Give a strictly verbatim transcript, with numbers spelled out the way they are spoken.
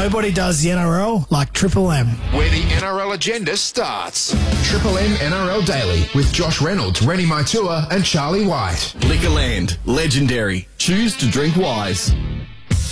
Nobody does the N R L like Triple M. Where the N R L agenda starts. Triple M N R L Daily with Josh Reynolds, Rennie Maitua and Charlie White. Liquorland, legendary. Choose to drink wise.